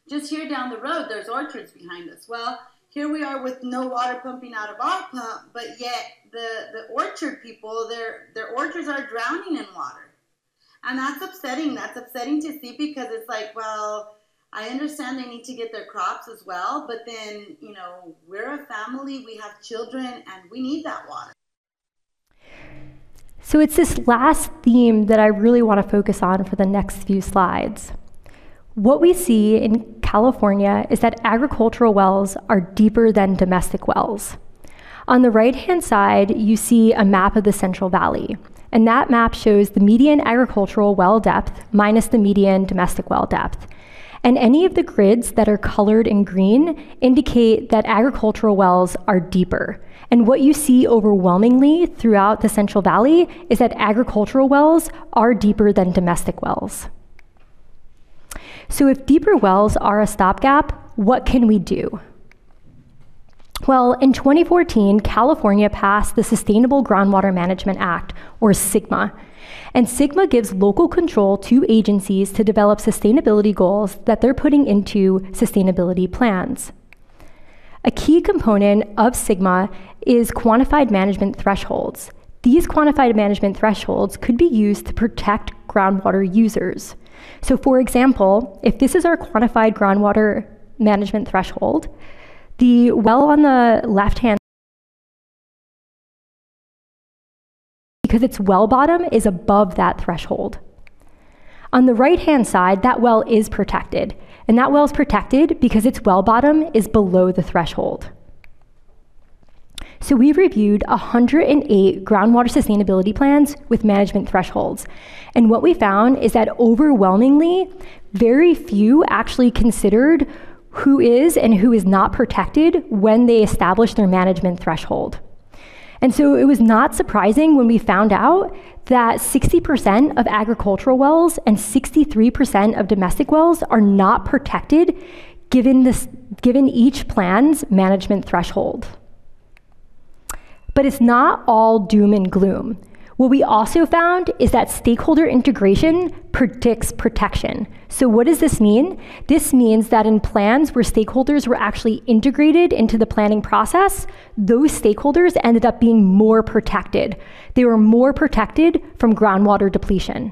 just here down the road, there's orchards behind us. Well, here we are with no water pumping out of our pump, but yet the orchard people, their orchards are drowning in water. And that's upsetting. That's upsetting to see, because it's like, well, I understand they need to get their crops as well, but then, you know, we're a family, we have children, and we need that water. So it's this last theme that I really want to focus on for the next few slides. What we see in California is that agricultural wells are deeper than domestic wells. On the right-hand side, you see a map of the Central Valley, and that map shows the median agricultural well depth minus the median domestic well depth. And any of the grids that are colored in green indicate that agricultural wells are deeper. And what you see overwhelmingly throughout the Central Valley is that agricultural wells are deeper than domestic wells. So if deeper wells are a stopgap, what can we do? Well, in 2014, California passed the Sustainable Groundwater Management Act, or SGMA. And SGMA gives local control to agencies to develop sustainability goals that they're putting into sustainability plans. A key component of SGMA is quantified management thresholds. These quantified management thresholds could be used to protect groundwater users. So for example, if this is our quantified groundwater management threshold, the well on the left-hand, because its well bottom is above that threshold. On the right-hand side, that well is protected, and that well is protected because its well bottom is below the threshold. So we reviewed 108 groundwater sustainability plans with management thresholds. And what we found is that overwhelmingly, very few actually considered who is and who is not protected when they established their management threshold. And so it was not surprising when we found out that 60% of agricultural wells and 63% of domestic wells are not protected given each plan's management threshold. But it's not all doom and gloom. What we also found is that stakeholder integration predicts protection. So what does this mean? This means that in plans where stakeholders were actually integrated into the planning process, those stakeholders ended up being more protected. They were more protected from groundwater depletion.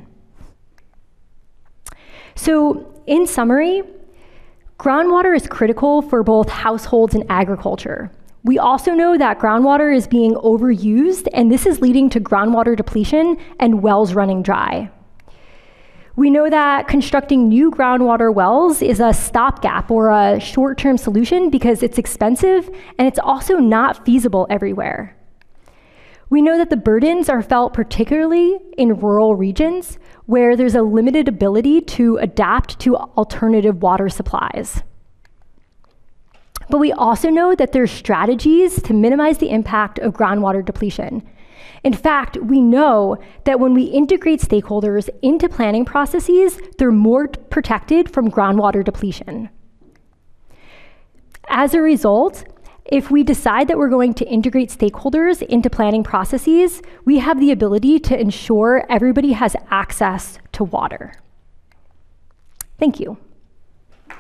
So in summary, groundwater is critical for both households and agriculture. We also know that groundwater is being overused, and this is leading to groundwater depletion and wells running dry. We know that constructing new groundwater wells is a stopgap or a short-term solution because it's expensive and it's also not feasible everywhere. We know that the burdens are felt particularly in rural regions where there's a limited ability to adapt to alternative water supplies. But we also know that there's strategies to minimize the impact of groundwater depletion. In fact, we know that when we integrate stakeholders into planning processes, they're more protected from groundwater depletion. As a result, if we decide that we're going to integrate stakeholders into planning processes, we have the ability to ensure everybody has access to water. Thank you.